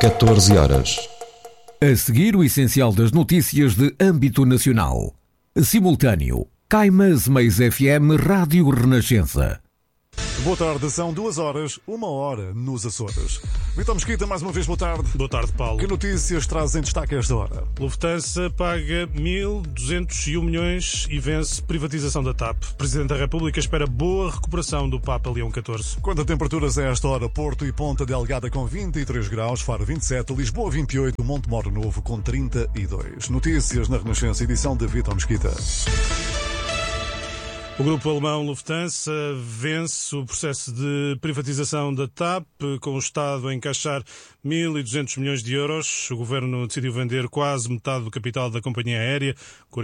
14 horas. A seguir, o essencial das notícias de âmbito nacional. Simultâneo. Caimas Meias FM Rádio Renascença. Boa tarde, são 2 horas, 1 hora nos Açores. Vitor Mesquita, mais uma vez, boa tarde. Boa tarde, Paulo. Que notícias traz em destaque a esta hora? Lufthansa paga 1.201 milhões e vence privatização da TAP. Presidente da República espera boa recuperação do Papa Leão XIV. Quanto a temperaturas a esta hora, Porto e Ponta Delgada com 23 graus, Faro 27, Lisboa 28, Montemor Novo com 32. Notícias na Renascença, edição de Vitor Mesquita. O grupo alemão Lufthansa vence o processo de privatização da TAP, com o Estado a encaixar 1.200 milhões de euros. O governo decidiu vender quase metade do capital da companhia aérea,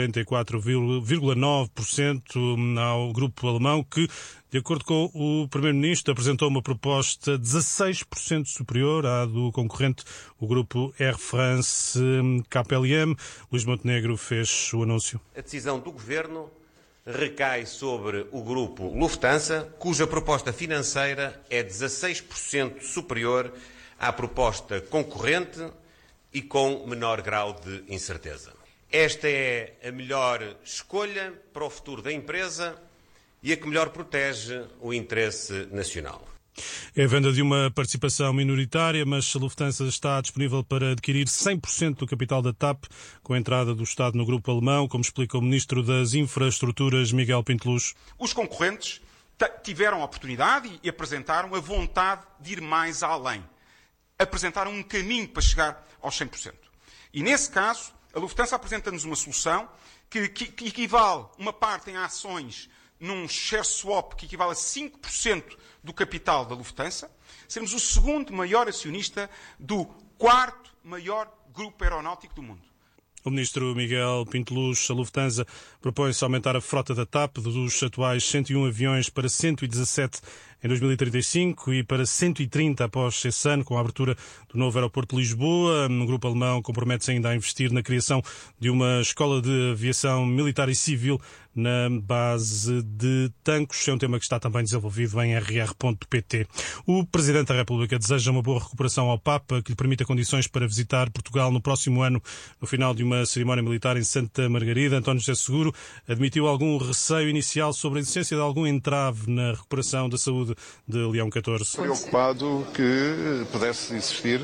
44,9% ao grupo alemão, que, de acordo com o primeiro-ministro, apresentou uma proposta 16% superior à do concorrente, o grupo Air France KLM. Luís Montenegro fez o anúncio. A decisão do governo recai sobre o grupo Lufthansa, cuja proposta financeira é 16% superior à proposta concorrente e com menor grau de incerteza. Esta é a melhor escolha para o futuro da empresa e a que melhor protege o interesse nacional. É a venda de uma participação minoritária, mas a Lufthansa está disponível para adquirir 100% do capital da TAP, com a entrada do Estado no grupo alemão, como explica o Ministro das Infraestruturas, Miguel Pinteluz. Os concorrentes tiveram a oportunidade e apresentaram a vontade de ir mais além. Apresentaram um caminho para chegar aos 100%. E, nesse caso, a Lufthansa apresenta-nos uma solução que equivale uma parte em ações num share swap que equivale a 5% do capital da Lufthansa, seremos o segundo maior acionista do quarto maior grupo aeronáutico do mundo. O ministro Miguel Pinteluz, a Lufthansa, propõe-se aumentar a frota da TAP dos atuais 101 aviões para 117 em 2035 e para 130 após esse ano, com a abertura do novo aeroporto de Lisboa. O grupo alemão compromete-se ainda a investir na criação de uma escola de aviação militar e civil na base de Tancos. É um tema que está também desenvolvido em rr.pt. O Presidente da República deseja uma boa recuperação ao Papa, que lhe permita condições para visitar Portugal no próximo ano, no final de uma cerimónia militar em Santa Margarida. António José Seguro admitiu algum receio inicial sobre a existência de algum entrave na recuperação da saúde de Leão XIV. Preocupado que pudesse existir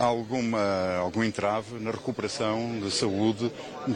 algum entrave na recuperação de saúde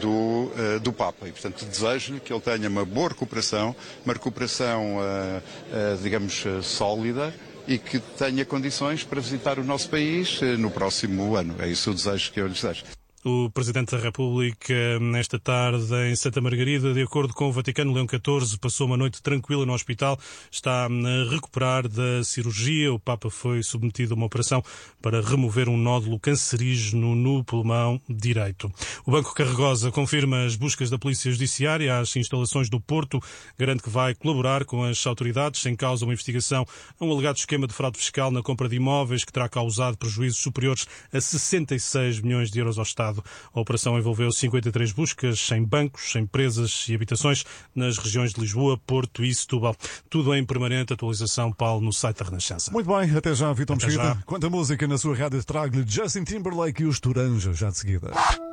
do Papa. E, portanto, desejo-lhe que ele tenha uma boa recuperação, uma recuperação, digamos, sólida, e que tenha condições para visitar o nosso país no próximo ano. É isso o desejo que eu lhe desejo. O Presidente da República, nesta tarde em Santa Margarida, de acordo com o Vaticano, Leão XIV passou uma noite tranquila no hospital, está a recuperar da cirurgia. O Papa foi submetido a uma operação para remover um nódulo cancerígeno no pulmão direito. O Banco Carregosa confirma as buscas da Polícia Judiciária às instalações do Porto, garante que vai colaborar com as autoridades, em causa uma investigação a um alegado esquema de fraude fiscal na compra de imóveis que terá causado prejuízos superiores a 66 milhões de euros ao Estado. A operação envolveu 53 buscas em bancos, empresas e habitações nas regiões de Lisboa, Porto e Setúbal. Tudo em permanente atualização, Paulo, no site da Renascença. Muito bem, até já, Vitor Até Mesquita. já. Quanta música na sua rádio, trago-lhe Justin Timberlake e os Toranja, já de seguida.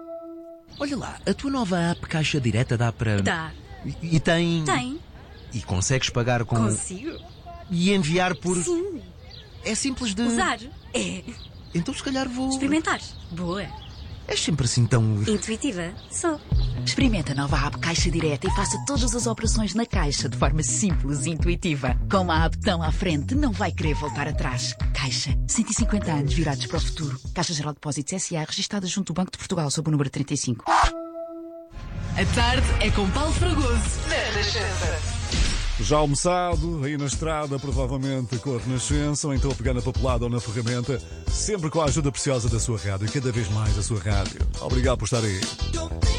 Olha lá, a tua nova app Caixa Direta dá para... Dá. E tem... Tem. E consegues pagar com... Consigo. E enviar por... Sim. É simples de... Usar. É. Então se calhar vou... Experimentar. Boa. És sempre assim tão... Intuitiva. Sou. Experimenta a nova app Caixa Direta e faça todas as operações na Caixa de forma simples e intuitiva. Com uma app tão à frente, não vai querer voltar atrás. Caixa. 150 anos virados para o futuro. Caixa Geral de Depósitos S.A. registada junto do Banco de Portugal sob o número 35. A tarde é com Paulo Fragoso na Renascença. Já almoçado, aí na estrada, provavelmente com a Renascença, ou então a pegar na papelada ou na ferramenta, sempre com a ajuda preciosa da sua rádio, e cada vez mais da sua rádio. Obrigado por estar aí.